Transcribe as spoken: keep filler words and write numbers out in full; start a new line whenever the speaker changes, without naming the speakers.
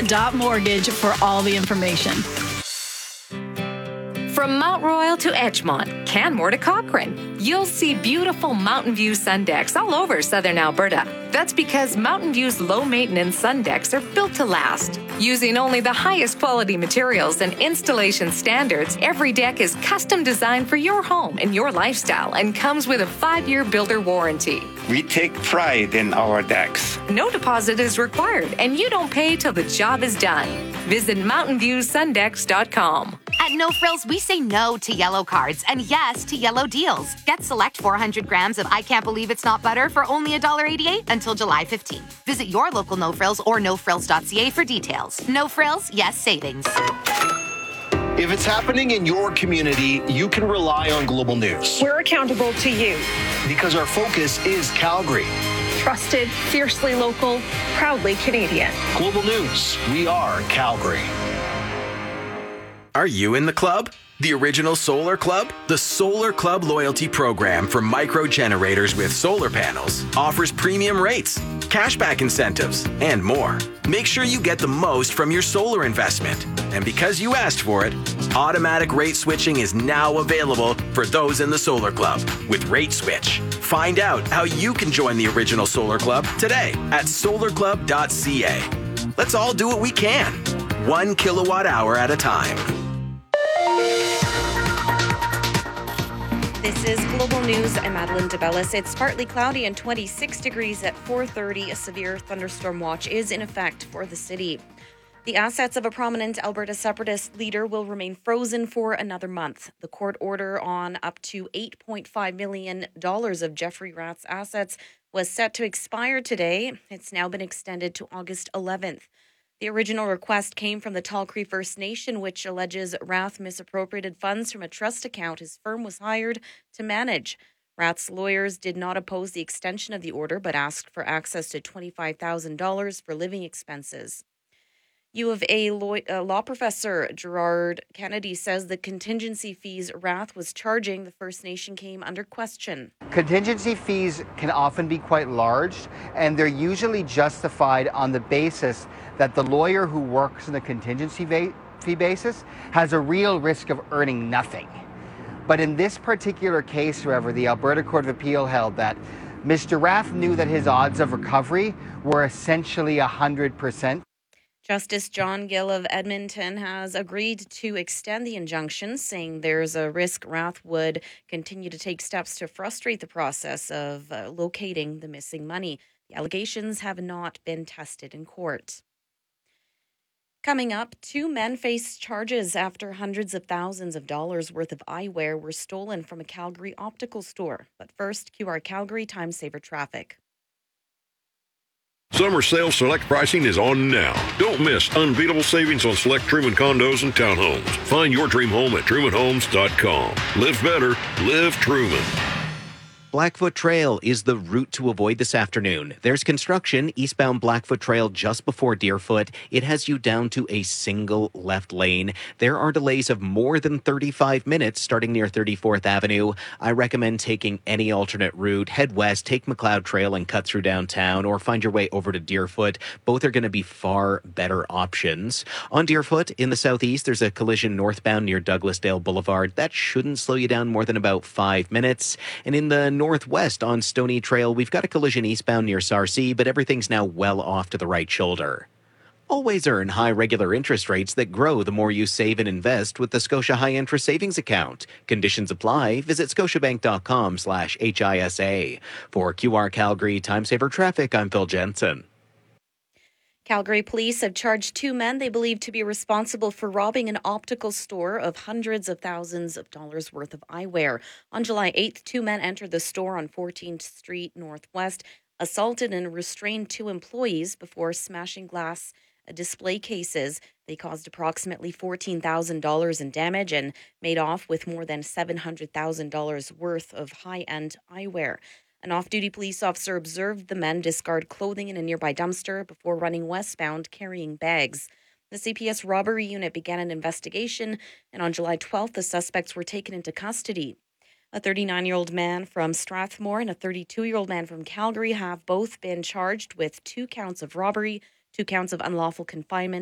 dot mortgage for all the information.
From Mount Royal to Edgemont, Canmore to Cochrane, you'll see beautiful Mountain View sun decks all over southern Alberta. That's because Mountain View's low-maintenance sun decks are built to last. Using only the highest quality materials and installation standards, every deck is custom designed for your home and your lifestyle and comes with a five-year builder warranty.
We take pride in our decks.
No deposit is required, and you don't pay till the job is done. Visit mountain view sun decks dot com.
At No Frills, we say no to yellow cards and yes to yellow deals. Get select four hundred grams of I Can't Believe It's Not Butter for only one dollar eighty-eight until July fifteenth. Visit your local No Frills or no frills dot c a for details. No Frills, yes savings.
If it's happening in your community, you can rely on Global News.
We're accountable to you.
Because our focus is Calgary.
Trusted, fiercely local, proudly Canadian.
Global News, we are Calgary.
Are you in the club? The original Solar Club? The Solar Club loyalty program for micro generators with solar panels offers premium rates, cashback incentives, and more. Make sure you get the most from your solar investment. And because you asked for it, automatic rate switching is now available for those in the Solar Club with Rate Switch. Find out how you can join the original Solar Club today at solar club dot c a. Let's all do what we can, one kilowatt hour at a time.
This is Global News. I'm Madeline DeBellis. It's partly cloudy and twenty-six degrees at four thirty. A severe thunderstorm watch is in effect for the city. The assets of a prominent Alberta separatist leader will remain frozen for another month. The court order on up to eight point five million dollars of Jeffrey Rath's assets was set to expire today. It's now been extended to August eleventh. The original request came from the Tall Cree First Nation, which alleges Rath misappropriated funds from a trust account his firm was hired to manage. Rath's lawyers did not oppose the extension of the order, but asked for access to twenty-five thousand dollars for living expenses. U of A law, uh, law professor Gerard Kennedy says the contingency fees Rath was charging the First Nation came under question.
Contingency fees can often be quite large, and they're usually justified on the basis that the lawyer who works on the contingency va- fee basis has a real risk of earning nothing. But in this particular case, however, the Alberta Court of Appeal held that Mister Rath knew that his odds of recovery were essentially one hundred percent.
Justice John Gill of Edmonton has agreed to extend the injunction, saying there's a risk Rath would continue to take steps to frustrate the process of uh, locating the missing money. The allegations have not been tested in court. Coming up, two men face charges after hundreds of thousands of dollars worth of eyewear were stolen from a Calgary optical store. But first, Q R Calgary Time Saver Traffic.
Summer sale select pricing is on now. Don't miss unbeatable savings on select Truman condos and townhomes. Find your dream home at truman homes dot com. Live better, live Truman.
Blackfoot Trail is the route to avoid this afternoon. There's construction eastbound Blackfoot Trail just before Deerfoot. It has you down to a single left lane. There are delays of more than thirty-five minutes starting near thirty-fourth Avenue. I recommend taking any alternate route. Head west, take McLeod Trail and cut through downtown, or find your way over to Deerfoot. Both are going to be far better options. On Deerfoot, in the southeast, there's a collision northbound near Douglasdale Boulevard. That shouldn't slow you down more than about five minutes. And in the northwest on Stony Trail, we've got a collision eastbound near Sarcee, but everything's now well off to the right shoulder. Always earn high regular interest rates that grow the more you save and invest with the Scotia High Interest Savings Account. Conditions apply. Visit scotiabank.com slash HISA. For Q R Calgary Time Saver Traffic, I'm Phil Jensen.
Calgary police have charged two men they believe to be responsible for robbing an optical store of hundreds of thousands of dollars worth of eyewear. On July eighth, two men entered the store on fourteenth Street Northwest, assaulted and restrained two employees before smashing glass display cases. They caused approximately fourteen thousand dollars in damage and made off with more than seven hundred thousand dollars worth of high-end eyewear. An off-duty police officer observed the men discard clothing in a nearby dumpster before running westbound carrying bags. The C P S robbery unit began an investigation, and on July twelfth, the suspects were taken into custody. A thirty-nine-year-old man from Strathmore and a thirty-two-year-old man from Calgary have both been charged with two counts of robbery, two counts of unlawful confinement,